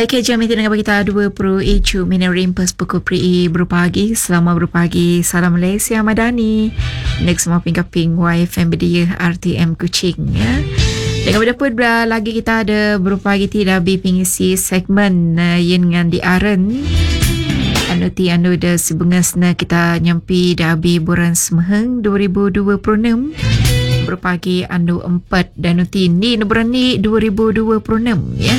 Okay, jam ini dengan kita 20 Icu Mina Rimpas pukul pri berpagi. Selamat berpagi. Salam Malaysia Madani. Next semua ping-kaping YFM Bedia RTM Kuching ya. Dengan berdapat lagi kita ada berpagi tidak pengisi segmen yang dengan di Aren. Anu dah sebungas na kita nyampi dah bulan Semeheng 2026. Berpagi anu 4 dan nanti ni berani 2026 ya.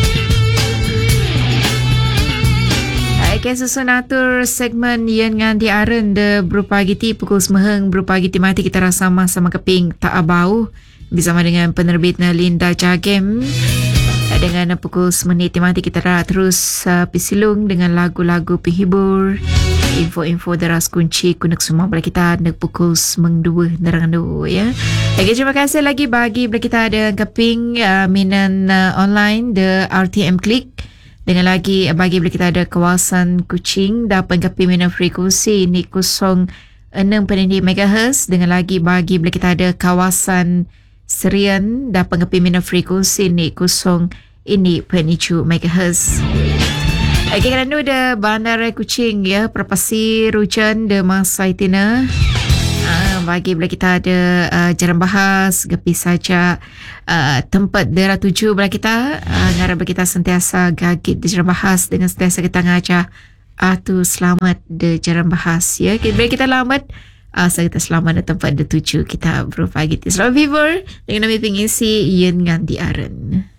Okay, susun atur segmen yang dengan diaren de berpagi ti pukul Semeheng berpagi ti mati kita rasa sama keping tak abau bersama dengan penerbit Linda Jagem. Dengan pukul semenit ti mati kita terus pisilung dengan lagu-lagu penghibur, info-info deras kunci kunek semua bila kita nak pukul semeng 2 nerangan 2 ya. Okay, terima kasih lagi bagi bila kita ada keping minan online the RTM Click. Dengan lagi bagi bila kita ada kawasan Kuching dapat kapi minum frekuensi ni 06.2 MHz. Dengan lagi bagi bila kita ada kawasan Serian dapat kapi minum frekuensi ni 0.2 MHz. Okay, kerana ada bandar Kuching ya, perpasi rujan de masa itina. Bagi bila kita ada jalan bahas gapi saja tempat daerah tuju bila kita ngara bila kita sentiasa gagit di jalan bahas dengan sentiasa kita ngajar tu selamat di jalan bahas ya. Bila kita lambat kita selamat di tempat di tuju kita berpagi. Selamat viewer dengan kami pengisi yang dengan di Aren.